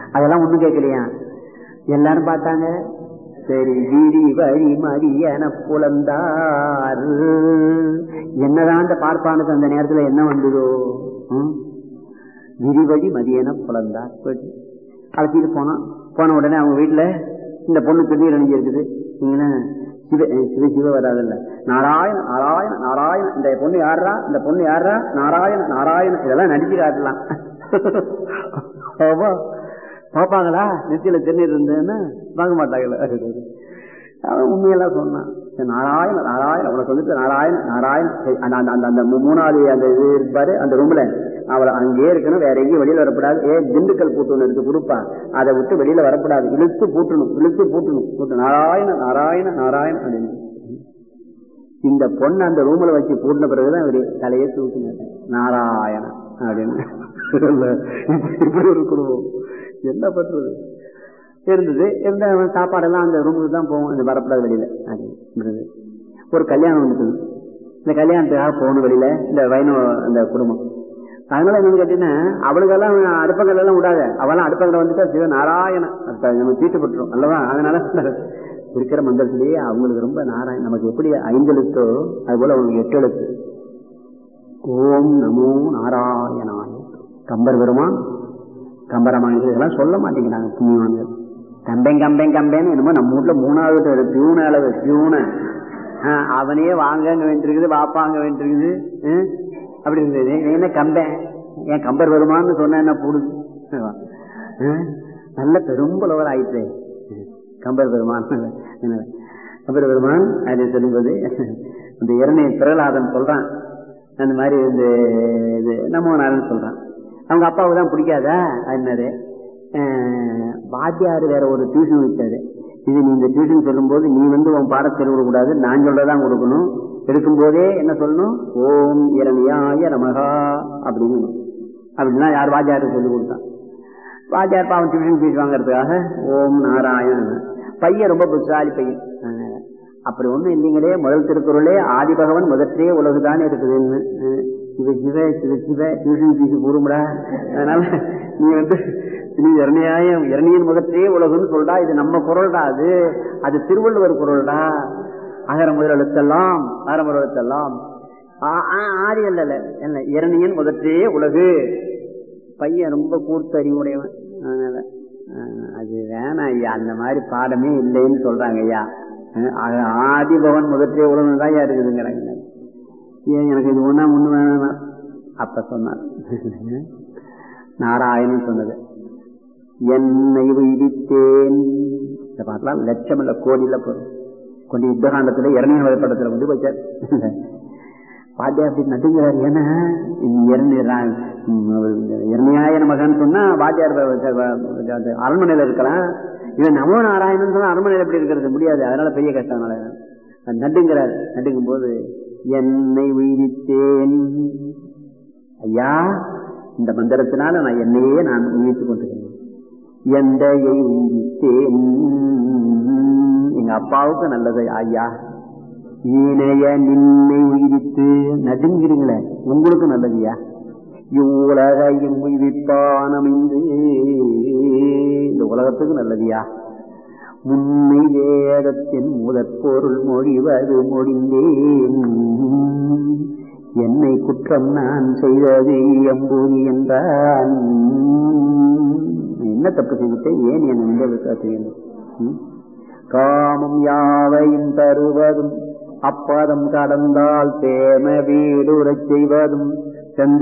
அதெல்லாம் ஒண்ணும் கேட்கலையா. எல்லாரும் பார்த்தாங்க. சரி, விரி வழி மதியன புலந்தார். என்னதான் அந்த பார்ப்பானுக்கு அந்த நேரத்துல என்ன வந்ததோ, விரிவழி மதியன புலந்தார். அழைச்சிட்டு போன உடனே அவங்க வீட்டுல இந்த பொண்ணு திடீர் அணிஞ்சு இருக்குது. சிவ சிவ சிவ வராதுல்ல, நாராயண நாராயண நாராயண. இந்த பொண்ணு யாரா, இந்த பொண்ணு யாரா, நாராயண நாராயண. இதெல்லாம் நடிச்சு காட்டலாம். பாப்பாங்களா நெத்தியில தென்னீர் இருந்ததுன்னா வாங்க மாட்டாங்கல்ல. அவன் உண்மையெல்லாம் சொன்னான். நாராயண நாராயண உனக்கு வந்துட்டு நாராயண நாராயண. அந்த மூணாவது அந்த இது இருப்பாரு அந்த ரூம்ல, அவளை அங்கேயே இருக்கணும், வேற எங்கேயும் வெளியில வரக்கூடாது. திண்டுக்கல் பூட்டு ஒண்ணு எடுத்து கொடுப்பா, அதை விட்டு வெளியில வரக்கூடாது, இழுத்து பூட்டணும். நாராயண நாராயண நாராயண அப்படின்னு. இந்த பொண்ணு அந்த ரூம்ல வச்சு பூட்டின பிறகுதான் இவரு தலையை தூக்கினார், நாராயண அப்படின்னு. இப்படி ஒரு குடும்பம் என்ன பண்றது இருந்தது. இருந்த சாப்பாடெல்லாம் அந்த ரூமுக்கு தான் போவோம், அந்த வரப்படாத வெளியில. ஒரு கல்யாணம் வந்துட்டு, இந்த கல்யாணத்துக்காக போகணும் வெளியில, இந்த வைணவ அந்த குடும்பம். அதனால என்னன்னு கேட்டீங்கன்னா, அவளுக்கெல்லாம் அடுப்பங்கள் எல்லாம் விடாத, அவெல்லாம் அடுப்பங்களை வந்துட்டா சிவநாராயண நம்ம தீட்டுப்பட்டுரும் அல்லவா. அதனால இருக்கிற மந்திரத்திலேயே அவங்களுக்கு ரொம்ப நாராயண. நமக்கு எப்படி 5 எழுத்தோ அது போல அவங்களுக்கு 8 எழுத்து. ஓம் நமோ நாராயணாய. கம்பர் பெருமான் கம்பரமான இதெல்லாம் சொல்ல மாட்டேங்கிறாங்க புண்ணியவான்கள். கம்பேன்னு என்னமோ நம்ம வீட்டுல 3வது பியூன அளவு பியூன, அவனே வாங்க வேண்டியிருக்குது, வாப்பாங்க வேண்டியிருக்குது அப்படி இருந்தது. என்ன கம்பேன், ஏன் கம்பர் வருமானு சொன்ன என்ன போடுது. நல்ல பெரும்பளவர் ஆயிடுச்சு கம்பர் பெருமான். கம்பர் பெருமான் அப்படின்னு சொல்லும்போது இந்த இரணைய பிரகலாதன் சொல்றான், அந்த மாதிரி இந்த நம்ம நாள்னு சொல்றான். அவங்க அப்பாவுக்கு தான் பிடிக்காதா அதனாரு வாத்தியாரு வேற ஒரு டியூஷன் வச்சாரு. இது நீ இந்த டியூஷன் சொல்லும் போது நீ உன் பாடத்தை கொடுக்கூடாது, நான் சொல்றதான் கொடுக்கணும். எடுக்கும் போதே என்ன சொல்லணும், ஓம் இரணியாய நமகா அப்படின்னு. அப்படின்னா யார் வாத்தியாரு சொல்லி கொடுத்தான். வாத்தியார் பாவம் டியூஷன் ஃபீஸ் வாங்கறதுக்காக ஓம் நாராயணன். பையன் ரொம்ப புத்தாலி பையன். அப்படி ஒண்ணும் இல்லைங்களே, முதல் திருக்குறளே ஆதி பகவன் முதற்றே உலகுதான் இருக்குதுன்னு. Shiva Shiva Shiva Shiva tuition fees கூறும்டா. அதனால நீ இரணியன் முதற்றே உலகுன்னு சொல்றா, இது நம்ம குரல்டா, அது திருவள்ளுவர் குரல்டா. அகர முதல் எழுத்தெல்லாம் ஆதி அல்ல என்ன, இரணியன் முதற்றே உலகு. பையன் ரொம்ப கூர்த்தறிவுடையவன். அதனால அது வேணாம் ஐயா, அந்த மாதிரி பாடமே இல்லைன்னு சொல்றாங்க ஐயா. ஆதி பகவன் முதற்றே உலகம் தான் இருக்குதுங்கிறாங்க. ஏன் எனக்கு இது ஒண்ணா முன்னு வேணாம் அப்ப சொன்னார். நாராயணன் சொன்னது என்னை விதித்தேன். இந்த பாட்டெல்லாம் லட்சம் இல்ல கோடியில போறோம். கொண்டு யுத்தகாண்டத்துல இரணியன் வகைப்படத்துல கொண்டு வச்சார். பாட்டியா அப்படி நட்டுங்கிறார். ஏன்னா இரணியாய மகன் சொன்னா வாத்தியார் அரண்மனையில இருக்கலாம், இவன் நமோ நாராயணன் சொன்னா அரண்மனையில எப்படி இருக்கிறது முடியாது. அதனால பெரிய கஷ்டம் நட்டுங்கிறார். நட்டுங்கும் போது என்னை உயிரித்தேன் ஐயா, இந்த மந்திரத்தினால நான் என்னையே நான் உயிர்த்துக் கொண்டிருக்கேன். எந்தையை உயிரித்தேன், எங்க அப்பாவுக்கு நல்லது ஐயா. இணைய நின்னை உயிரித்து நடுங்கிறீங்களே, உங்களுக்கு நல்லதுயா. இவ்வுலகையும் உயிர்ப்பான் அமைந்து, இந்த உலகத்துக்கு நல்லதுயா. முன்னை வேதத்தின் முதற்பொருள் மொழிவது மொழிந்தேன், என்னை குற்றம் நான் செய்தது எம்பூதி என்றான். என்ன தப்பு செய்துட்டேன், ஏன் என் செய்யணும். காமம் யாவையும் தருவதும் அப்பதம் கடந்தால் தேம வீடுறச் செய்வதும்